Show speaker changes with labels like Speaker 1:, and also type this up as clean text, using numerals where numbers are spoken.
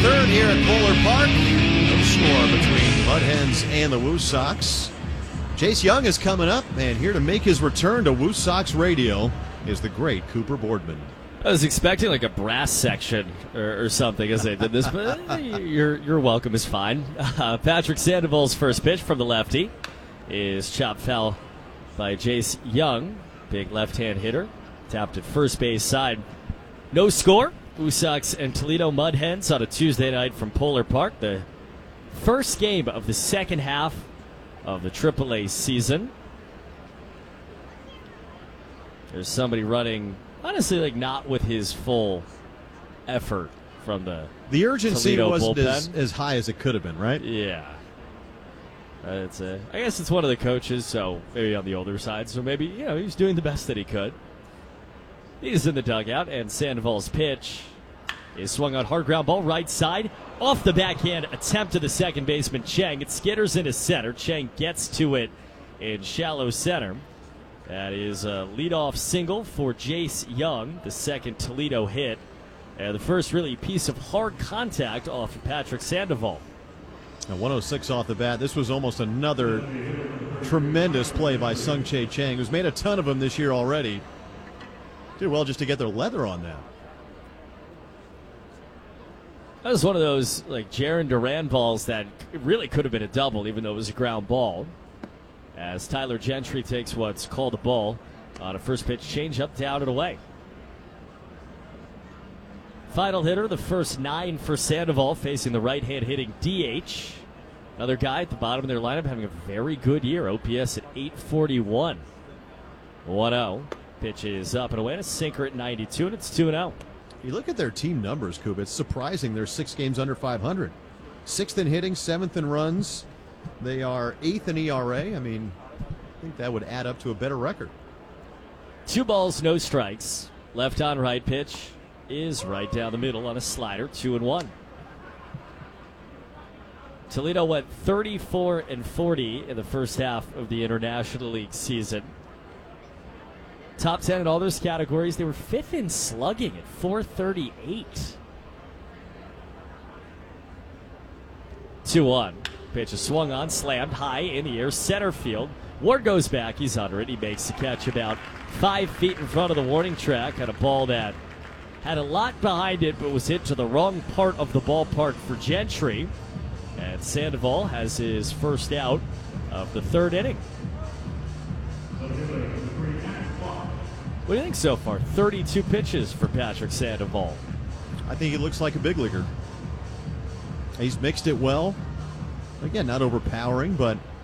Speaker 1: third here at Polar Park. No score between Mud Hens and the Woo Sox. Chase Young is coming up, and here to make his return to Woo Sox radio is the great Cooper Boardman.
Speaker 2: I was expecting like a brass section or something as they did this, but your welcome is fine. Patrick Sandoval's first pitch from the lefty is chopped foul by Chase Young, big left-hand hitter, tapped at first base side. No score. Woo Sox and Toledo Mud Hens on a Tuesday night from Polar Park. The first game of the second half of the AAA season. There's somebody running, honestly, like not with his full effort from
Speaker 1: the urgency
Speaker 2: Toledo
Speaker 1: wasn't
Speaker 2: bullpen.
Speaker 1: as high as it could have been, right?
Speaker 2: Yeah. I guess it's one of the coaches, so maybe on the older side. So maybe, he's doing the best that he could. He's in the dugout, and Sandoval's pitch is swung on, hard ground ball, right side. Off the backhand attempt to the second baseman, Chang. It skitters into center. Chang gets to it in shallow center. That is a leadoff single for Chase Young, the second Toledo hit. And the first really piece of hard contact off of Patrick Sandoval.
Speaker 1: Now 106 off the bat. This was almost another tremendous play by Sung-Chae Chang, who's made a ton of them this year already. Did well just to get their leather on that.
Speaker 2: That was one of those like Jaron Duran balls that really could have been a double, even though it was a ground ball. As Tyler Gentry takes what's called a ball on a first pitch changeup down and away. Final hitter, the first 9 for Sandoval, facing the right-hand hitting DH. Another guy at the bottom of their lineup having a very good year. OPS at 841. 1-0. Pitch is up and away. A sinker at 92, and it's 2-0.
Speaker 1: You look at their team numbers, Coop. It's surprising they're 6 games under 500. 6th in hitting, 7th in runs. They are 8th in ERA. I mean, I think that would add up to a better record.
Speaker 2: 2 balls, no strikes. Left on right pitch is right down the middle on a slider. 2-1. Toledo went 34-40 in the first half of the International League season. Top 10 in all those categories. They were 5th in slugging at 438. 2-1. Pitch is swung on, slammed high in the air, center field. Ward goes back. He's under it. He makes the catch about 5 feet in front of the warning track on a ball that had a lot behind it, but was hit to the wrong part of the ballpark for Gentry. And Sandoval has his first out of the third inning. What do you think so far? 32 pitches for Patrick Sandoval.
Speaker 1: I think he looks like a big leaguer. He's mixed it well. Again, not overpowering, but